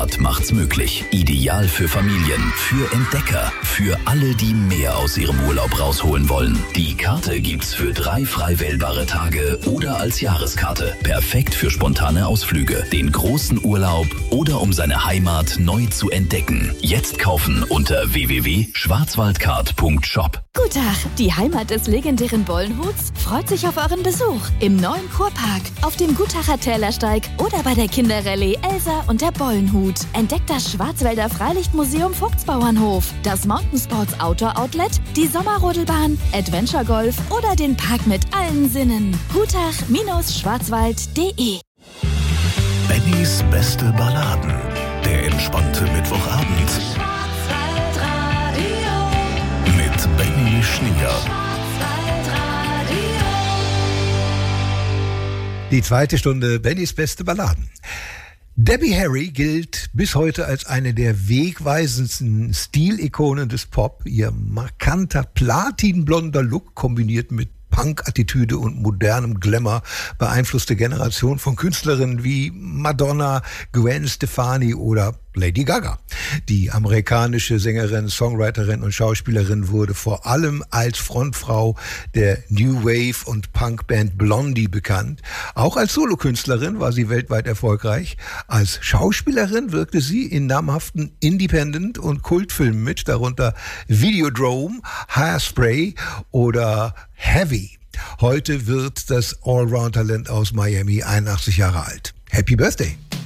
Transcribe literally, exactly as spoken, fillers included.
Schwarzwaldkart macht's möglich. Ideal für Familien, für Entdecker, für alle, die mehr aus ihrem Urlaub rausholen wollen. Die Karte gibt's für drei frei wählbare Tage oder als Jahreskarte. Perfekt für spontane Ausflüge, den großen Urlaub oder um seine Heimat neu zu entdecken. Jetzt kaufen unter w w w punkt schwarzwaldkart punkt shop. Guten Tag, die Heimat des legendären Bollenhuts freut sich auf euren Besuch im neuen Kurpark, auf dem Gutacher Tälersteig oder bei der Kinderrallye Elsa und der Bollenhut. Entdeckt das Schwarzwälder Freilichtmuseum Vogtsbauernhof, das Mountainsports Outdoor Outlet, die Sommerrodelbahn, Adventure Golf oder den Park mit allen Sinnen. gutach schwarzwald punkt de. Bennys beste Balladen. Der entspannte Mittwochabend. Mit Benny Schnier. Die zweite Stunde Bennys beste Balladen. Debbie Harry gilt bis heute als eine der wegweisendsten Stilikonen des Pop. Ihr markanter platinblonder Look kombiniert mit Punk-Attitüde und modernem Glamour beeinflusste Generation von Künstlerinnen wie Madonna, Gwen Stefani oder Lady Gaga. Die amerikanische Sängerin, Songwriterin und Schauspielerin wurde vor allem als Frontfrau der New Wave und Punkband Blondie bekannt. Auch als Solokünstlerin war sie weltweit erfolgreich. Als Schauspielerin wirkte sie in namhaften Independent- und Kultfilmen mit, darunter Videodrome, Hairspray oder Heavy. Heute wird das Allround-Talent aus Miami einundachtzig Jahre alt. Happy Birthday!